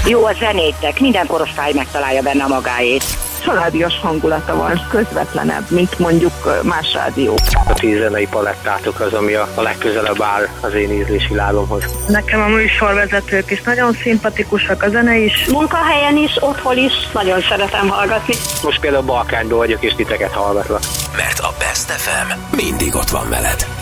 Jó a zenétek, minden korosztály megtalálja benne a magáét. Családias hangulata van, közvetlenebb, mint mondjuk más rádió. A ti zenei palettátok az, ami a legközelebb áll az én ízlésvilágomhoz. Nekem a műsorvezetők is nagyon szimpatikusak, a zene is. Munkahelyen is, otthon is, nagyon szeretem hallgatni. Most például Balkányban vagyok, és titeket hallgatlak. Mert a Best FM mindig ott van veled.